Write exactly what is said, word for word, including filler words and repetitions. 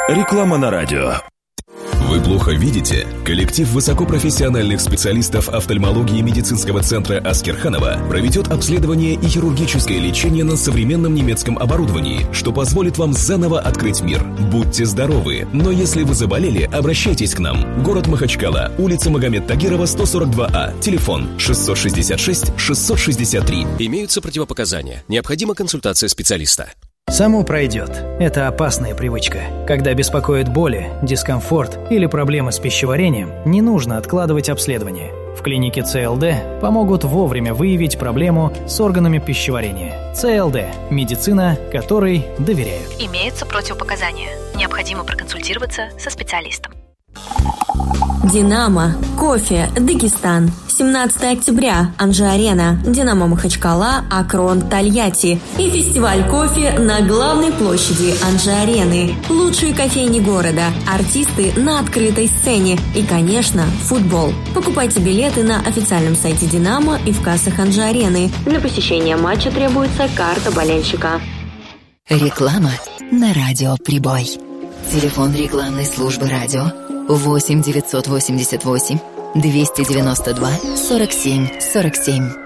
Реклама на радио. Вы плохо видите? Коллектив высокопрофессиональных специалистов офтальмологии медицинского центра Аскерханова проведет обследование и хирургическое лечение на современном немецком оборудовании, что позволит вам заново открыть мир. Будьте здоровы, но если вы заболели, обращайтесь к нам. Город Махачкала, улица Магомед Тагирова, сто сорок два А, телефон шестьсот шестьдесят шесть шестьсот шестьдесят три. Имеются противопоказания. Необходима консультация специалиста. Само пройдет. Это опасная привычка. Когда беспокоит боли, дискомфорт или проблемы с пищеварением, не нужно откладывать обследование. В клинике ЦЛД помогут вовремя выявить проблему с органами пищеварения. ЦЛД – медицина, которой доверяют. Имеются противопоказания. Необходимо проконсультироваться со специалистом. Динамо, кофе, Дагестан. семнадцатого октября, Анжи-Арена, Динамо Махачкала, Акрон, Тольятти. И фестиваль кофе на главной площади Анжи-Арены. Лучшие кофейни города, артисты на открытой сцене и, конечно, футбол. Покупайте билеты на официальном сайте Динамо и в кассах Анжи-Арены. Для посещения матча требуется карта болельщика. Реклама на радио «Прибой». Телефон рекламной службы радио восемь девятьсот восемьдесят восемь двести девяносто два сорок семь сорок семь.